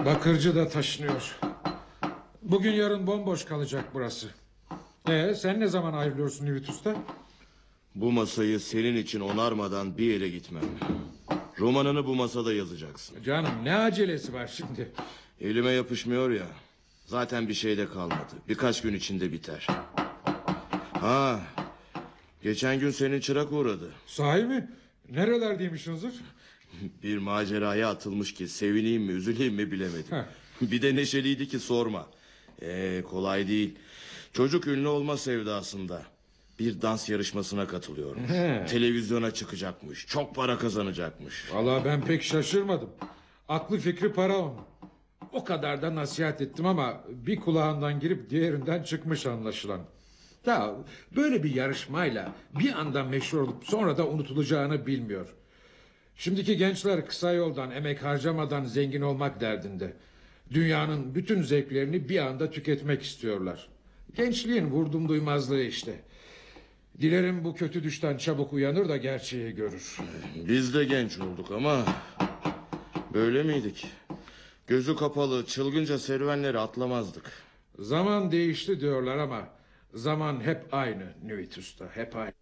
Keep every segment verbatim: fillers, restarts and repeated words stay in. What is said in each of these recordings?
Bakırcı da taşınıyor. Bugün yarın bomboş kalacak burası. Ee, sen ne zaman ayrılıyorsun Nüvit Usta? Bu masayı senin için onarmadan bir yere gitmem. Romanını bu masada yazacaksın. Canım ne acelesi var şimdi? Elime yapışmıyor ya. Zaten bir şey de kalmadı. Birkaç gün içinde biter. Ha, geçen gün senin çırak uğradı. Sahi mi? Nerelerdeymiş Hınzır? Bir maceraya atılmış ki sevineyim mi üzüleyim mi bilemedim. Heh. Bir de neşeliydi ki sorma. Ee, kolay değil. Çocuk ünlü olma sevdasında. Bir dans yarışmasına katılıyormuş. He. Televizyona çıkacakmış. Çok para kazanacakmış. Vallahi ben pek şaşırmadım. Aklı fikri para onun. O kadar da nasihat ettim ama bir kulağından girip diğerinden çıkmış anlaşılan. Ya böyle bir yarışmayla bir anda meşhur olup sonra da unutulacağını bilmiyor. Şimdiki gençler kısa yoldan emek harcamadan zengin olmak derdinde. Dünyanın bütün zevklerini bir anda tüketmek istiyorlar. Gençliğin vurdum duymazlığı işte. Dilerim bu kötü düşten çabuk uyanır da gerçeği görür. Biz de genç olduk ama böyle miydik? Gözü kapalı çılgınca serüvenleri atlamazdık. Zaman değişti diyorlar ama zaman hep aynı Nüvit Usta, hep aynı.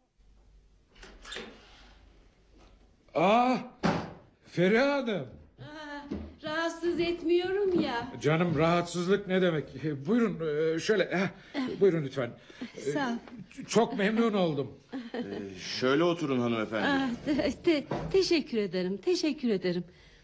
Aa, Feriha Hanım. Aa, rahatsız etmiyorum ya. Canım rahatsızlık ne demek? E, Buyurun e, şöyle eh, buyurun lütfen. E, Sağ ol. Çok memnun oldum. Ee, şöyle oturun hanımefendi. Aa, te- te- teşekkür ederim, teşekkür ederim.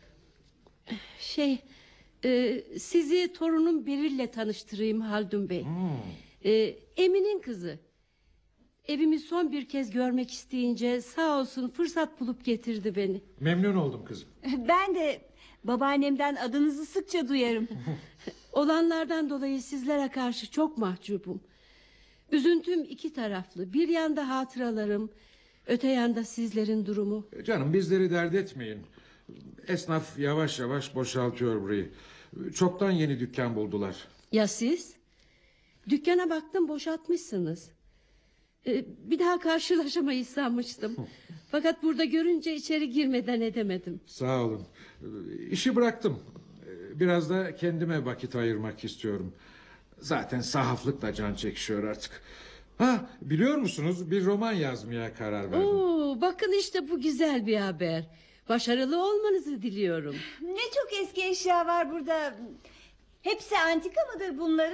Şey, e, sizi torunum Beril'le tanıştırayım Haldun Bey. E, Emin'in kızı. Evimi son bir kez görmek isteyince sağ olsun fırsat bulup getirdi beni. Memnun oldum kızım. Ben de babaannemden adınızı sıkça duyarım. Olanlardan dolayı sizlere karşı çok mahcubum. Üzüntüm iki taraflı. Bir yanda hatıralarım, öte yanda sizlerin durumu. E, Canım bizleri dert etmeyin. Esnaf yavaş yavaş boşaltıyor burayı. Çoktan yeni dükkan buldular. Ya siz? Dükkana baktım boşaltmışsınız. Ee, bir daha karşılaşamayız sanmıştım. Fakat burada görünce içeri girmeden edemedim. Sağ olun. E, İşi bıraktım. E, Biraz da kendime vakit ayırmak istiyorum. Zaten sahaflıkla can çekişiyor artık. Ha, biliyor musunuz bir roman yazmaya karar verdim. Oo, bakın işte bu güzel bir haber. Başarılı olmanızı diliyorum. Ne çok eski eşya var burada. Hepsi antika mıdır bunların?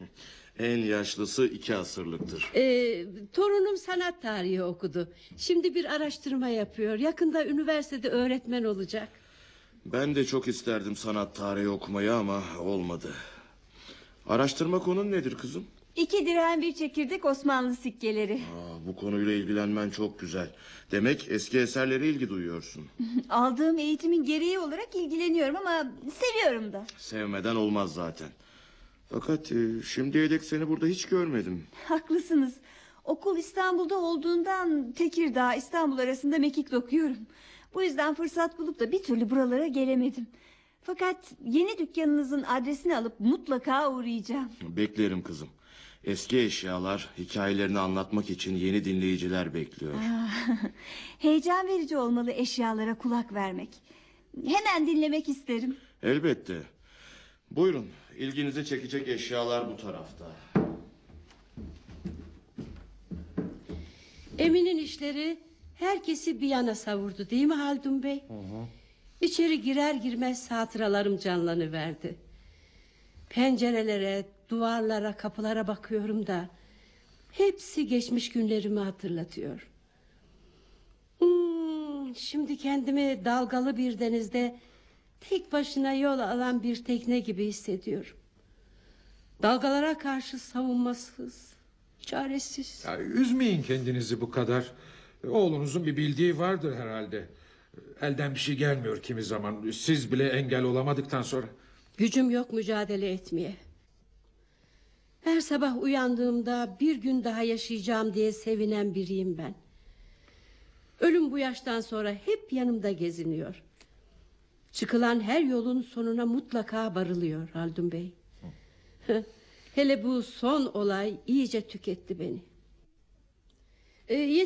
En yaşlısı iki asırlıktır. Ee, torunum sanat tarihi okudu. Şimdi bir araştırma yapıyor. Yakında üniversitede öğretmen olacak. Ben de çok isterdim sanat tarihi okumayı ama olmadı. Araştırma konun nedir kızım? İki dirhem bir çekirdek Osmanlı sikkeleri. Aa, bu konuyla ilgilenmen çok güzel. Demek eski eserlere ilgi duyuyorsun. Aldığım eğitimin gereği olarak ilgileniyorum ama seviyorum da. Sevmeden olmaz zaten. Fakat e, şimdiye dek seni burada hiç görmedim. Haklısınız. Okul İstanbul'da olduğundan Tekirdağ İstanbul arasında mekik dokuyorum. Bu yüzden fırsat bulup da bir türlü buralara gelemedim. Fakat yeni dükkanınızın adresini alıp mutlaka uğrayacağım. Beklerim kızım. Eski eşyalar hikayelerini anlatmak için yeni dinleyiciler bekliyor. Heyecan verici olmalı eşyalara kulak vermek. Hemen dinlemek isterim. Elbette. Buyurun, ilginizi çekecek eşyalar bu tarafta. Emin'in işleri herkesi bir yana savurdu değil mi Haldun Bey? Hı hı. İçeri girer girmez hatıralarım canlanıverdi. Pencerelere, duvarlara, kapılara bakıyorum da hepsi geçmiş günlerimi hatırlatıyor. Hmm, şimdi kendimi dalgalı bir denizde tek başına yol alan bir tekne gibi hissediyorum. Dalgalara karşı savunmasız, çaresiz. Ya, üzmeyin kendinizi bu kadar. Oğlunuzun bir bildiği vardır herhalde. Elden bir şey gelmiyor kimi zaman. Siz bile engel olamadıktan sonra. Gücüm yok mücadele etmeye. Her sabah uyandığımda bir gün daha yaşayacağım diye sevinen biriyim ben. Ölüm bu yaştan sonra hep yanımda geziniyor. Çıkılan her yolun sonuna mutlaka varılıyor Haldun Bey. Hele bu son olay iyice tüketti beni. Ee,